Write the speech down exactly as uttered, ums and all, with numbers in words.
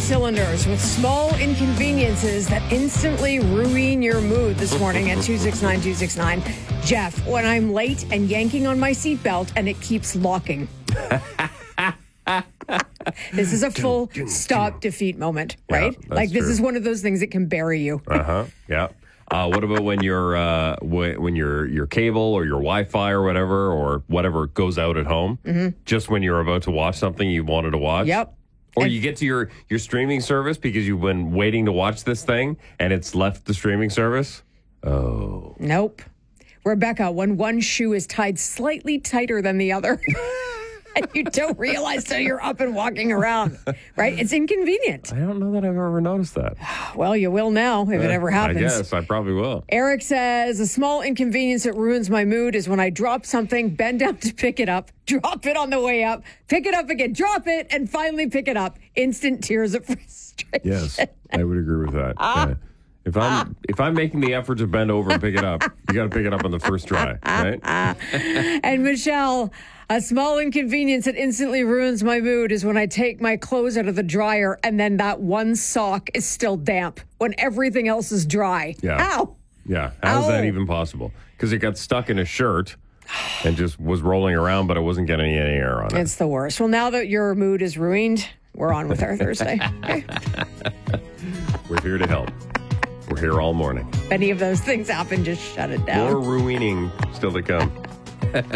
cylinders with small inconveniences that instantly ruin your mood this morning at two six nine two six nine. Jeff, when I'm late and yanking on my seatbelt and it keeps locking. This is a full stop defeat moment, right? Yeah, like this true. is one of those things that can bury you. Uh-huh. Yeah. Uh, what about when your uh, wh- when your your cable or your Wi-Fi or whatever or whatever goes out at home? Mm-hmm. Just when you're about to watch something you wanted to watch? Yep. Or And- you get to your, your streaming service because you've been waiting to watch this thing and it's left the streaming service? Oh. Nope. Rebecca, when one shoe is tied slightly tighter than the other. And you don't realize till you're up and walking around, right? It's inconvenient. I don't know that I've ever noticed that. Well, you will now if it ever happens. I guess. I probably will. Eric says, a small inconvenience that ruins my mood is when I drop something, bend down to pick it up, drop it on the way up, pick it up again, drop it, and finally pick it up. Instant tears of frustration. Yes, I would agree with that. Yeah. If I'm if I'm making the effort to bend over and pick it up, you got to pick it up on the first try, right? And Michelle, a small inconvenience that instantly ruins my mood is when I take my clothes out of the dryer and then that one sock is still damp when everything else is dry. Yeah. How? Yeah, how's that Ow. even possible? Because it got stuck in a shirt and just was rolling around, but it wasn't getting any air on it. It's the worst. Well, now that your mood is ruined, we're on with our Thursday. Okay. We're here to help. We're here all morning. If any of those things happen, just shut it down. More ruining still to come.